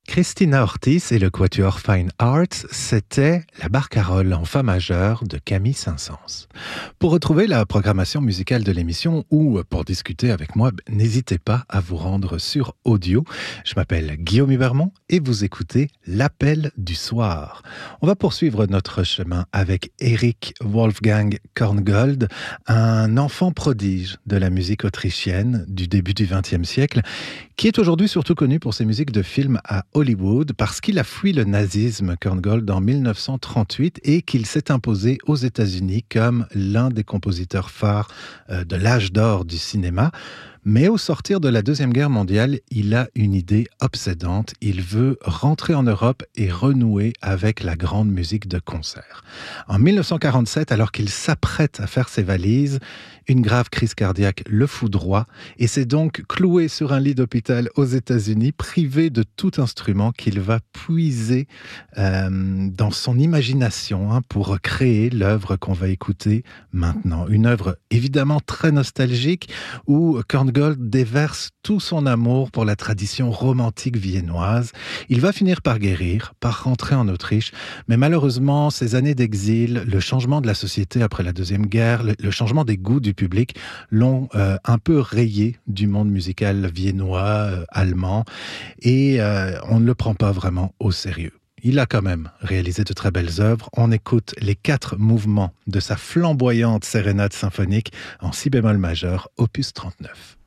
Christina Ortiz et le quatuor Fine Arts, c'était La Barcarolle en fa majeur de Camille Saint-Saëns. Pour retrouver la programmation musicale de l'émission ou pour discuter avec moi, n'hésitez pas à vous rendre sur audio. Je m'appelle Guillaume Hubermont et vous écoutez L'Appel du soir. On va poursuivre notre chemin avec Erich Wolfgang Korngold, un enfant prodige de la musique autrichienne du début du XXe siècle, qui est aujourd'hui surtout connu pour ses musiques de films à Hollywood parce qu'il a fui le nazisme, Korngold, en 1938 et qu'il s'est imposé aux États-Unis comme l'un des compositeurs phares de l'âge d'or du cinéma. Mais au sortir de la Deuxième Guerre mondiale, il a une idée obsédante. Il veut rentrer en Europe et renouer avec la grande musique de concert. En 1947, alors qu'il s'apprête à faire ses valises, une grave crise cardiaque le foudroie et c'est donc cloué sur un lit d'hôpital aux États-Unis, privé de tout instrument qu'il va puiser dans son imagination pour créer l'œuvre qu'on va écouter maintenant. Une œuvre évidemment très nostalgique où Korngold déverse tout son amour pour la tradition romantique viennoise. Il va finir par guérir, par rentrer en Autriche, mais malheureusement, ces années d'exil, le changement de la société après la Deuxième Guerre, le changement des goûts du public l'ont un peu rayé du monde musical viennois, allemand, et on ne le prend pas vraiment au sérieux. Il a quand même réalisé de très belles œuvres. On écoute les 4 mouvements de sa flamboyante sérénade symphonique en si bémol majeur, opus 39.